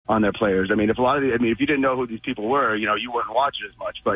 on their players. I mean, if you didn't know who these people were, you wouldn't watch it as much. But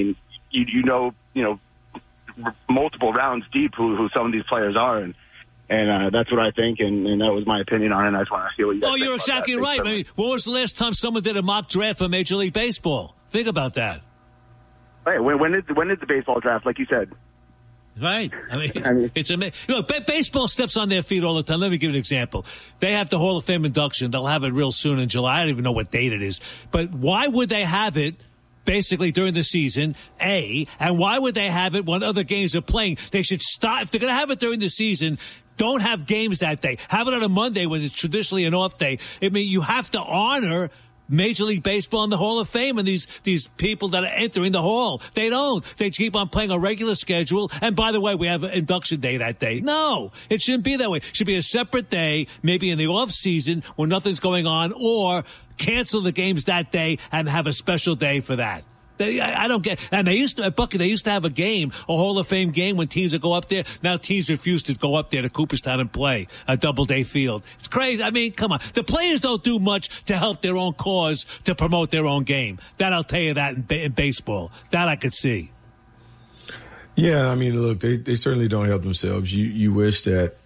multiple rounds deep who some of these players are, and that's what I think, and that was my opinion on it. And I just want to hear what you guys think. You're exactly right. I mean, when was the last time someone did a mock draft for Major League Baseball? Think about that. Right. When did the baseball draft, like you said? Right. I mean, it's amazing. Baseball steps on their feet all the time. Let me give you an example. They have the Hall of Fame induction. They'll have it real soon in July. I don't even know what date it is. But why would they have it basically during the season, A? And why would they have it when other games are playing? They should stop. If they're going to have it during the season, don't have games that day. Have it on a Monday when it's traditionally an off day. I mean, you have to honor Major League Baseball and the Hall of Fame and these people that are entering the hall. They don't. They keep on playing a regular schedule. And by the way, we have an induction day that day. No, it shouldn't be that way. It should be a separate day, maybe in the off season when nothing's going on, or cancel the games that day and have a special day for that. I don't get, and they used to have a game, a Hall of Fame game when teams would go up there. Now teams refuse to go up there to Cooperstown and play a Doubleday field. It's crazy. I mean, come on. The players don't do much to help their own cause, to promote their own game. That I'll tell you that in baseball. That I could see. Yeah, I mean, look, they certainly don't help themselves. You wish that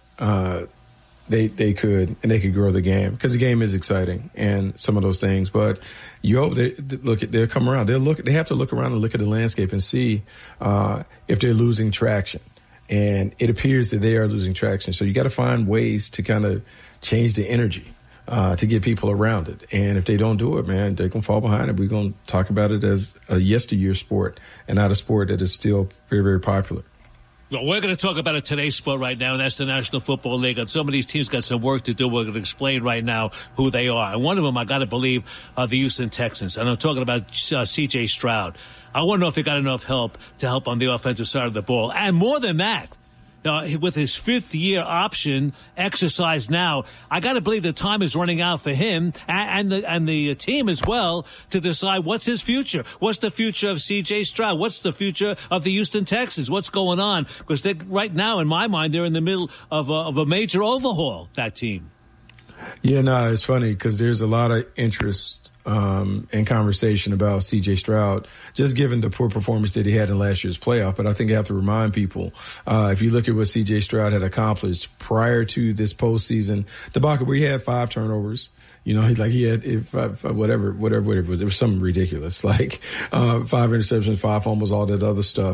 they could grow the game, because the game is exciting and some of those things, but you hope they'll come around. They have to look around and look at the landscape and see if they're losing traction. And it appears that they are losing traction. So you got to find ways to kind of change the energy to get people around it. And if they don't do it, man, they're going to fall behind it. We're going to talk about it as a yesteryear sport and not a sport that is still very, very popular. Well, we're going to talk about a today's sport right now, and that's the National Football League. And some of these teams got some work to do. We're going to explain right now who they are. And one of them, I got to believe, are the Houston Texans. And I'm talking about C.J. Stroud. I want to know if they got enough help to help on the offensive side of the ball. And more than that, with his fifth-year option exercised now, I got to believe the time is running out for him and the team as well to decide what's his future. What's the future of C.J. Stroud? What's the future of the Houston Texans? What's going on? Because right now, in my mind, they're in the middle of a major overhaul, that team. Yeah, no, it's funny because there's a lot of interest and conversation about C.J. Stroud, just given the poor performance that he had in last year's playoff. But I think I have to remind people, if you look at what C.J. Stroud had accomplished prior to this postseason debacle, where he had 5 turnovers. He had whatever it was. It was something ridiculous, like 5 interceptions, 5 fumbles, all that other stuff.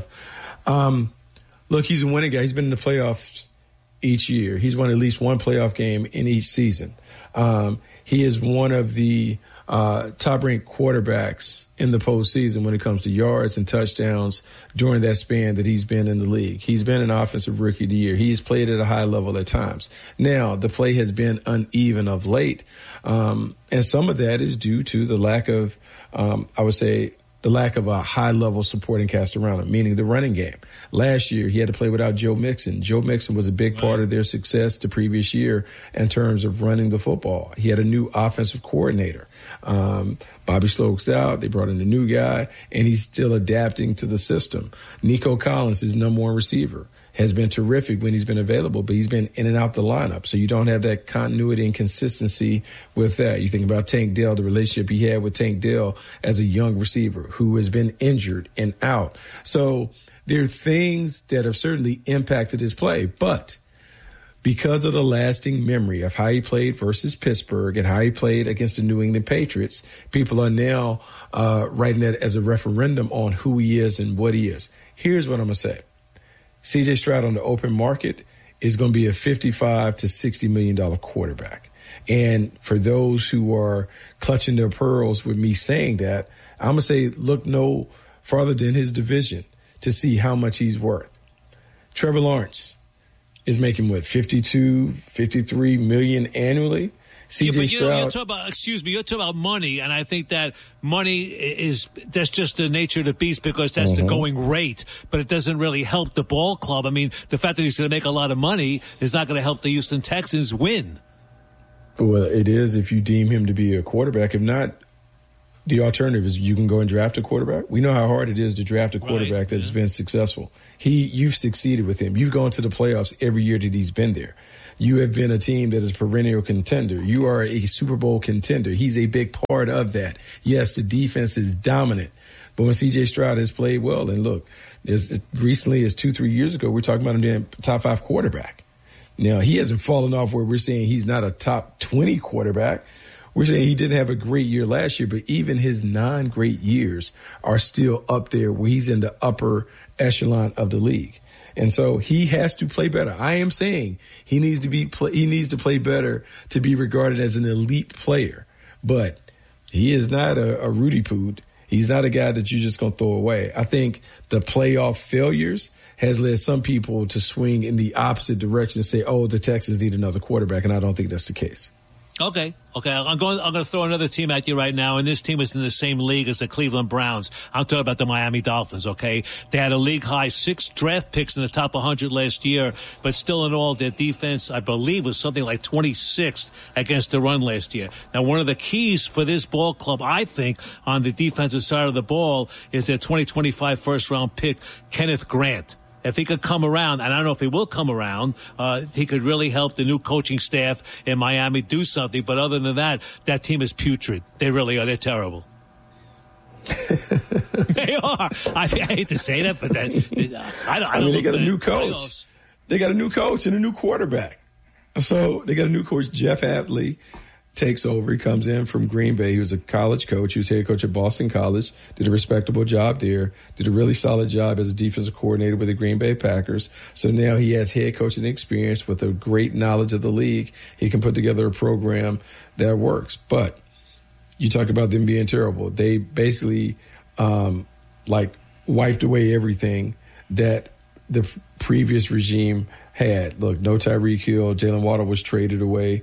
Look, he's a winning guy. He's been in the playoffs each year. He's won at least one playoff game in each season. He is one of the top-ranked quarterbacks in the postseason when it comes to yards and touchdowns during that span that he's been in the league. He's been an offensive rookie of the year. He's played at a high level at times. Now, the play has been uneven of late, and some of that is due to the lack of, the lack of a high-level supporting cast around him, meaning the running game. Last year, he had to play without Joe Mixon. Joe Mixon was a big part of their success the previous year in terms of running the football. He had a new offensive coordinator. Bobby Stokes out. They brought in a new guy, and he's still adapting to the system. Nico Collins is number 1 receiver. Has been terrific when he's been available, but he's been in and out the lineup. So you don't have that continuity and consistency with that. You think about Tank Dell, the relationship he had with Tank Dell as a young receiver who has been injured and out. So there are things that have certainly impacted his play, but because of the lasting memory of how he played versus Pittsburgh and how he played against the New England Patriots, people are now writing that as a referendum on who he is and what he is. Here's what I'm going to say. C.J. Stroud on the open market is going to be a $55 to $60 million quarterback. And for those who are clutching their pearls with me saying that, I'm going to say look no farther than his division to see how much he's worth. Trevor Lawrence is making, what, $52, $53 million annually? C.J. Stroud. You're talking about money, and I think that money that's just the nature of the beast because that's the going rate, but it doesn't really help the ball club. I mean, the fact that he's going to make a lot of money is not going to help the Houston Texans win. Well, it is if you deem him to be a quarterback. If not, the alternative is you can go and draft a quarterback. We know how hard it is to draft a quarterback that's been successful. You've succeeded with him. You've gone to the playoffs every year that he's been there. You have been a team that is a perennial contender. You are a Super Bowl contender. He's a big part of that. Yes, the defense is dominant. But when C.J. Stroud has played well, and look, as recently as 2-3 years ago, we're talking about him being top 5 quarterback. Now, he hasn't fallen off where we're saying he's not a top 20 quarterback. We're saying he didn't have a great year last year, but even his non-great years are still up there where he's in the upper echelon of the league. And so he has to play better. I am saying he needs to play better to be regarded as an elite player. But he is not a Rudy Pood. He's not a guy that you're just going to throw away. I think the playoff failures has led some people to swing in the opposite direction and say, oh, the Texans need another quarterback, and I don't think that's the case. Okay. I'm going to throw another team at you right now, and this team is in the same league as the Cleveland Browns. I'm talking about the Miami Dolphins, okay? They had a league-high 6 draft picks in the top 100 last year, but still in all, their defense, I believe, was something like 26th against the run last year. Now, one of the keys for this ball club, I think, on the defensive side of the ball is their 2025 first-round pick, Kenneth Grant. If he could come around, and I don't know if he will come around, he could really help the new coaching staff in Miami do something. But other than that, that team is putrid. They really are. They're terrible. They are. I hate to say that, but I don't they got a new coach. Playoffs. They got a new coach and a new quarterback. So they got a new coach, Jeff Hadley. Takes over. He comes in from Green Bay. He was a college coach. He was head coach at Boston College. Did a respectable job there. Did a really solid job as a defensive coordinator with the Green Bay Packers. So now he has head coaching experience with a great knowledge of the league. He can put together a program that works. But you talk about them being terrible. They basically wiped away everything that the previous regime had. Look, no Tyreek Hill. Jalen Waddle was traded away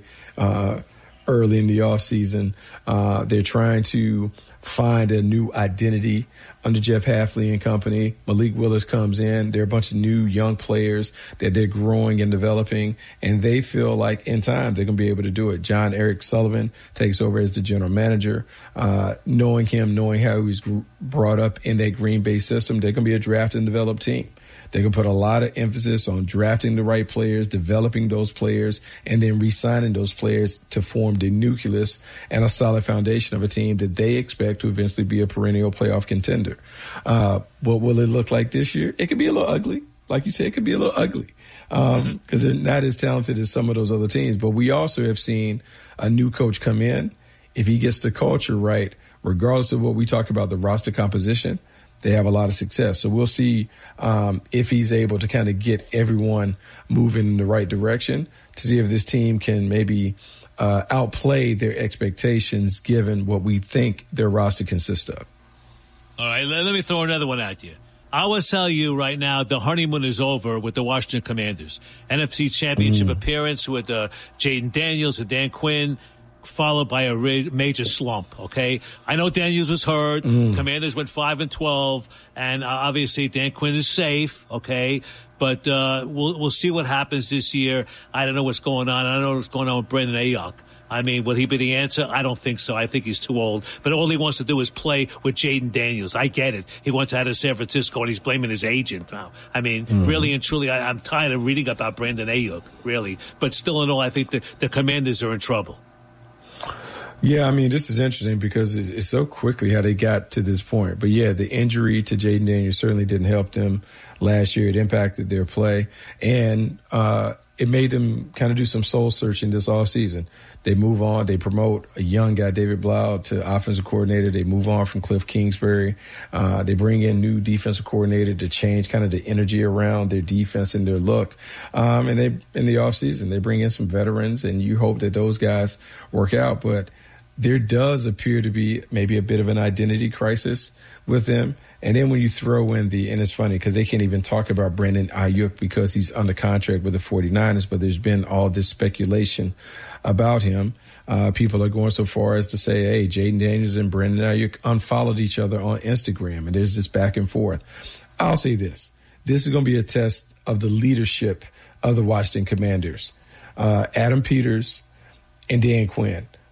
early in the offseason. They're trying to find a new identity under Jeff Hadley and company. Malik Willis comes in. There are a bunch of new young players that they're growing and developing, and they feel like in time they're going to be able to do it. John Eric Sullivan takes over as the general manager. Knowing him, knowing how he was brought up in that Green Bay system, they're going to be a draft and develop team. They can put a lot of emphasis on drafting the right players, developing those players, and then re-signing those players to form the nucleus and a solid foundation of a team that they expect to eventually be a perennial playoff contender. What will it look like this year? It could be a little ugly. Like you said, it could be a little ugly because they're not as talented as some of those other teams. But we also have seen a new coach come in. If he gets the culture right, regardless of what we talk about, the roster composition, they have a lot of success. So we'll see if he's able to kind of get everyone moving in the right direction to see if this team can maybe outplay their expectations given what we think their roster consists of. All right, let me throw another one at you. I will tell you right now, the honeymoon is over with the Washington Commanders. NFC Championship appearance with Jaden Daniels and Dan Quinn, followed by a major slump, okay? I know Daniels was hurt. Commanders went 5-12, and obviously Dan Quinn is safe, okay? But we'll see what happens this year. I don't know what's going on. I don't know what's going on with Brandon Ayuk. I mean, will he be the answer? I don't think so. I think he's too old. But all he wants to do is play with Jaden Daniels. I get it. He wants out of San Francisco, and he's blaming his agent now. I mean, really and truly, I'm tired of reading about Brandon Ayuk, really. But still in all, I think the Commanders are in trouble. Yeah, I mean, this is interesting because it's so quickly how they got to this point. But, yeah, the injury to Jaden Daniels certainly didn't help them last year. It impacted their play. And it made them kind of do some soul searching this offseason. They move on. They promote a young guy, David Blau, to offensive coordinator. They move on from Cliff Kingsbury. They bring in new defensive coordinator to change kind of the energy around their defense and their look. And they, in the offseason, they bring in some veterans, and you hope that those guys work out. But there does appear to be maybe a bit of an identity crisis with them. And then when you throw in and it's funny because they can't even talk about Brandon Ayuk because he's under contract with the 49ers, but there's been all this speculation about him. People are going so far as to say, hey, Jaden Daniels and Brandon Ayuk unfollowed each other on Instagram, and there's this back and forth. I'll say this. This is going to be a test of the leadership of the Washington Commanders. Adam Peters and Dan Quinn.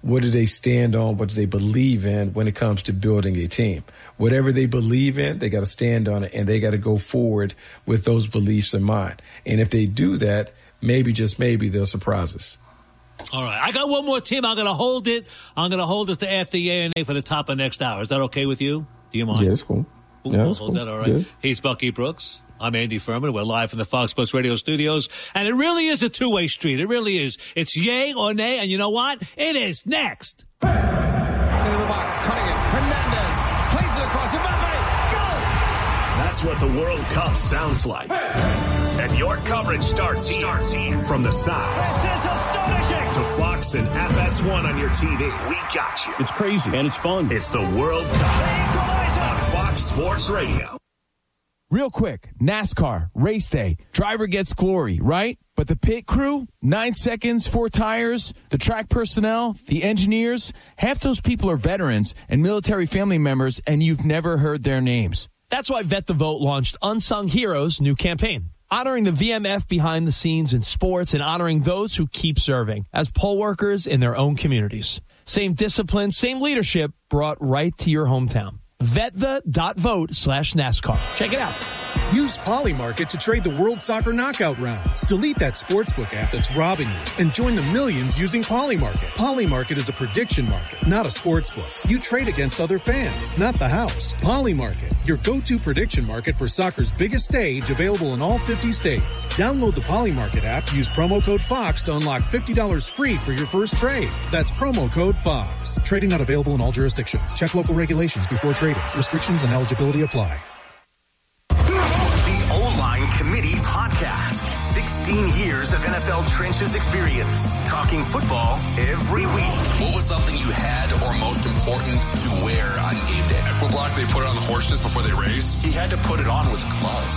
what do they stand on? What do they believe in when it comes to building a team? Whatever they believe in, they got to stand on it, and they got to go forward with those beliefs in mind. And if they do that, maybe, just maybe, they'll surprise us. All right. I got one more team. I'm going to hold it. I'm going to hold it to after the A&A for the top of next hour. Is that okay with you? Do you mind? Yeah, it's cool. We'll hold that. All right. Good. He's Bucky Brooks. I'm Andy Furman. We're live from the Fox Sports Radio studios. And it really is a two-way street. It really is. It's yay or nay. And you know what? It is next. Into the box. Cunningham. Hernandez. Plays it across. Mbappe. Go! That's what the World Cup sounds like. And your coverage starts here. From the sides. This is astonishing. To Fox and FS1 on your TV. We got you. It's crazy and it's fun. It's the World Cup on Fox Sports Radio. Real quick, NASCAR, race day, driver gets glory, right? But the pit crew, 9 seconds, 4 tires, the track personnel, the engineers, half those people are veterans and military family members, and you've never heard their names. That's why Vet the Vote launched Unsung Heroes' new campaign, honoring the VMF behind the scenes in sports and honoring those who keep serving as poll workers in their own communities. Same discipline, same leadership brought right to your hometown. VetThe.vote/NASCAR. Check it out. Use Polymarket to trade the World Soccer Knockout rounds. Delete that sportsbook app that's robbing you and join the millions using Polymarket. Polymarket is a prediction market, not a sportsbook. You trade against other fans, not the house. Polymarket, your go-to prediction market for soccer's biggest stage, available in all 50 states. Download the Polymarket app, use promo code FOX to unlock $50 free for your first trade. That's promo code FOX. Trading not available in all jurisdictions. Check local regulations before trading. Restrictions and eligibility apply. The O-Line Committee Podcast. 16 years of NFL trenches experience. Talking football every week. What was something you had or most important to wear on game day? At football, they put it on the horses before they race. He had to put it on with gloves.